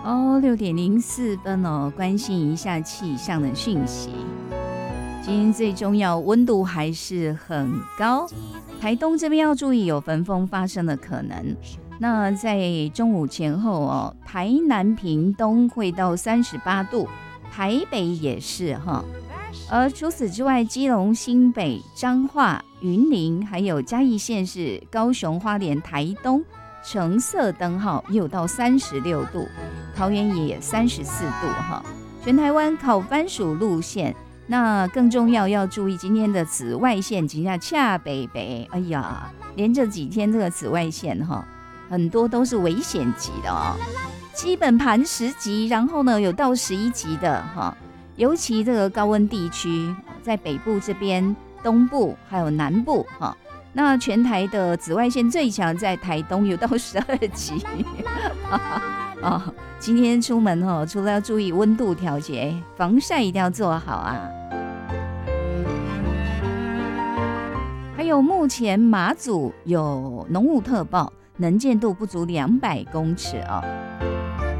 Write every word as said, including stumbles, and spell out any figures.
哦，六点零四分哦，关心一下气象的讯息。今天最重要，温度还是很高，台东这边要注意有焚风发生的可能。那在中午前后哦，台南、屏东会到三十八度，台北也是哈。而除此之外，基隆、新北、彰化、云林，还有嘉义县市、高雄、花莲、台东，橙色灯号又到三十六度，桃园也三十四度哈。全台湾烤番薯路线。那更重要要注意今天的紫外线，今天恰北北，哎呀，连着几天这个紫外线哈，很多都是危险级的哦。基本盘十级，然后呢有到十一级的哈，尤其这个高温地区，在北部这边、东部还有南部哈。那全台的紫外线最强在台东，有到十二级。哦，今天出门哦，除了要注意温度调节，防晒一定要做好啊。还有，目前马祖有浓雾特报，能见度不足两百公尺哦。